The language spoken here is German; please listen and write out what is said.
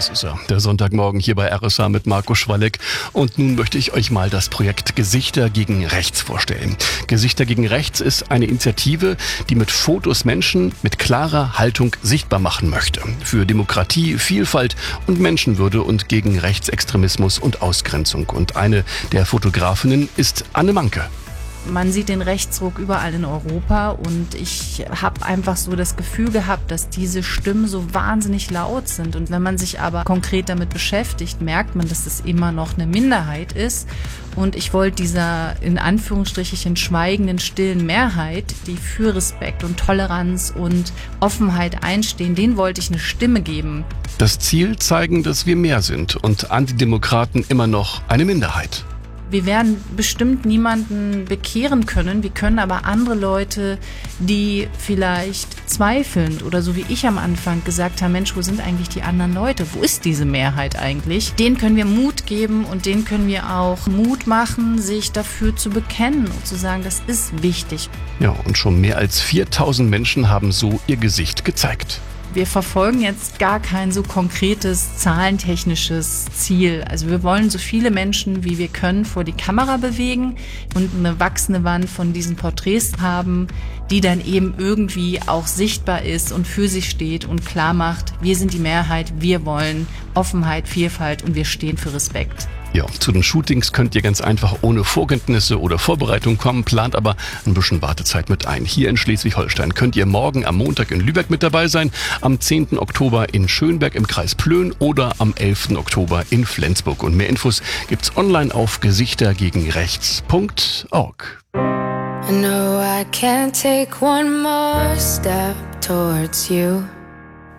Das ist er, der Sonntagmorgen hier bei RSA mit Marco Schwalleck. Und nun möchte ich euch mal das Projekt Gesichter gegen Rechts vorstellen. Gesichter gegen Rechts ist eine Initiative, die mit Fotos Menschen mit klarer Haltung sichtbar machen möchte. Für Demokratie, Vielfalt und Menschenwürde und gegen Rechtsextremismus und Ausgrenzung. Und eine der Fotografinnen ist Anne Manke. Man sieht den Rechtsruck überall in Europa und ich habe einfach so das Gefühl gehabt, dass diese Stimmen so wahnsinnig laut sind. Und wenn man sich aber konkret damit beschäftigt, merkt man, dass es immer noch eine Minderheit ist. Und ich wollte dieser in Anführungsstrichen schweigenden, stillen Mehrheit, die für Respekt und Toleranz und Offenheit einstehen, denen wollte ich eine Stimme geben. Das Ziel zeigen, dass wir mehr sind und Antidemokraten immer noch eine Minderheit. Wir werden bestimmt niemanden bekehren können. Wir können aber andere Leute, die vielleicht zweifelnd oder so wie ich am Anfang gesagt habe, Mensch, wo sind eigentlich die anderen Leute? Wo ist diese Mehrheit eigentlich? Denen können wir Mut geben und denen können wir auch Mut machen, sich dafür zu bekennen und zu sagen, das ist wichtig. Ja, und schon mehr als 4000 Menschen haben so ihr Gesicht gezeigt. Wir verfolgen jetzt gar kein so konkretes zahlentechnisches Ziel. Also wir wollen so viele Menschen, wie wir können, vor die Kamera bewegen und eine wachsende Wand von diesen Porträts haben, die dann eben irgendwie auch sichtbar ist und für sich steht und klar macht, wir sind die Mehrheit, wir wollen Offenheit, Vielfalt und wir stehen für Respekt. Ja, zu den Shootings könnt ihr ganz einfach ohne Vorkenntnisse oder Vorbereitung kommen, plant aber ein bisschen Wartezeit mit ein. Hier in Schleswig-Holstein könnt ihr morgen am Montag in Lübeck mit dabei sein, am 10. Oktober in Schönberg im Kreis Plön oder am 11. Oktober in Flensburg. Und mehr Infos gibt's online auf gesichtergegenrechts.org. I know I can't take one more step towards you.